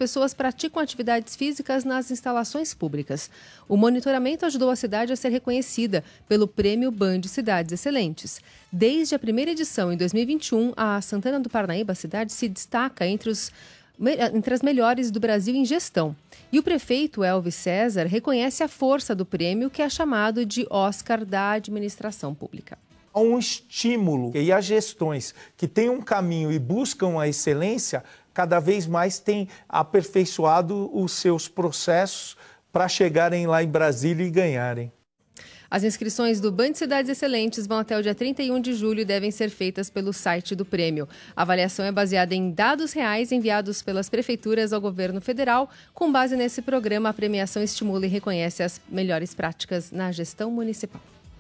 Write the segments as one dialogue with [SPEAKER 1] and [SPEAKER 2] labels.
[SPEAKER 1] pessoas praticam atividades físicas nas instalações públicas. O monitoramento ajudou a cidade a ser reconhecida pelo Prêmio Band Cidades Excelentes. Desde a primeira edição, em 2021, a Santana do Parnaíba, a cidade, se destaca entre as melhores do Brasil em gestão. E o prefeito Elvis César reconhece a força do prêmio, que é chamado de Oscar da Administração Pública.
[SPEAKER 2] Há um estímulo e as gestões que têm um caminho e buscam a excelência, cada vez mais têm aperfeiçoado os seus processos para chegarem lá em Brasília e ganharem.
[SPEAKER 1] As inscrições do Band Cidades Excelentes vão até o dia 31 de julho e devem ser feitas pelo site do prêmio. A avaliação é baseada em dados reais enviados pelas prefeituras ao governo federal. Com base nesse programa, a premiação estimula e reconhece as melhores práticas na gestão municipal.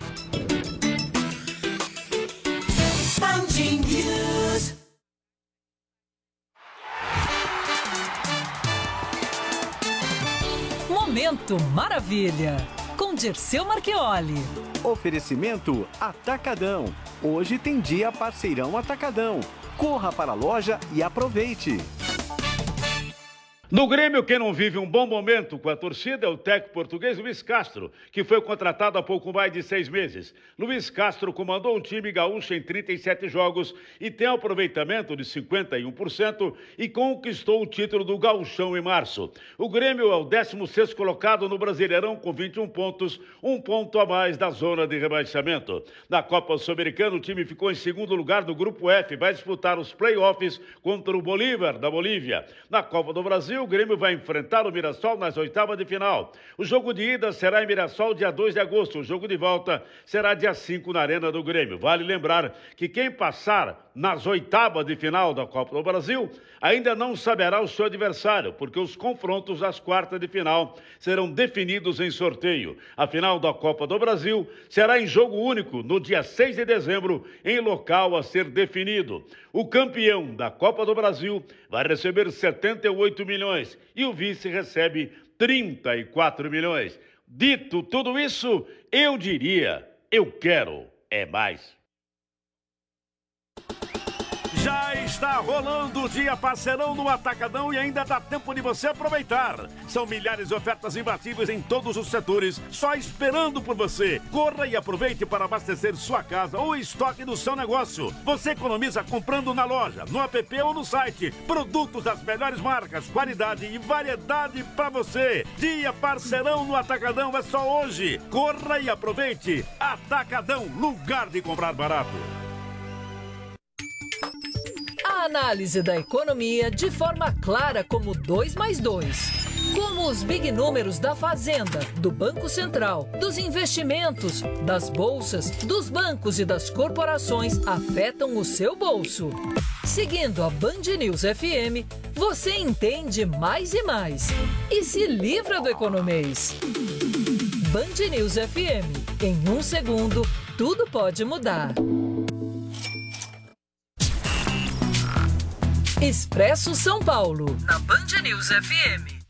[SPEAKER 3] Momento Maravilha, com Dirceu Marchioli.
[SPEAKER 4] Oferecimento Atacadão. Hoje tem dia parceirão Atacadão. Corra para a loja e aproveite.
[SPEAKER 5] No Grêmio, quem não vive um bom momento com a torcida é o técnico português Luiz Castro, que foi contratado há pouco mais de 6 meses. Luiz Castro comandou um time gaúcho em 37 jogos e tem aproveitamento de 51% e conquistou o título do Gauchão em março. O Grêmio é o 16º colocado no Brasileirão com 21 pontos, 1 ponto a mais da zona de rebaixamento. Na Copa Sul-Americana, o time ficou em segundo lugar do Grupo F, vai disputar os play-offs contra o Bolívar, da Bolívia. Na Copa do Brasil, o Grêmio vai enfrentar o Mirassol nas oitavas de final. O jogo de ida será em Mirassol dia 2 de agosto. O jogo de volta será dia 5 na Arena do Grêmio. Vale lembrar que quem passar nas oitavas de final da Copa do Brasil ainda não saberá o seu adversário, porque os confrontos das quartas de final serão definidos em sorteio. A final da Copa do Brasil será em jogo único no dia 6 de dezembro, em local a ser definido. O campeão da Copa do Brasil vai receber 78 milhões e o vice recebe 34 milhões. Dito tudo isso, eu diria, eu quero é mais. Já está rolando o dia parceirão no Atacadão e ainda dá tempo de você aproveitar. São milhares de ofertas imbatíveis em todos os setores, só esperando por você. Corra e aproveite para abastecer sua casa ou estoque do seu negócio. Você economiza comprando na loja, no app ou no site. Produtos das melhores marcas, qualidade e variedade para você. Dia parceirão no Atacadão é só hoje. Corra e aproveite. Atacadão, lugar de comprar barato.
[SPEAKER 3] A análise da economia de forma clara como 2 mais 2. Como os big números da Fazenda, do Banco Central, dos investimentos, das bolsas, dos bancos e das corporações afetam o seu bolso. Seguindo a Band News FM, você entende mais e mais. E se livra do economês. Band News FM. Em 1 segundo, tudo pode mudar. Expresso São Paulo, na Band News FM.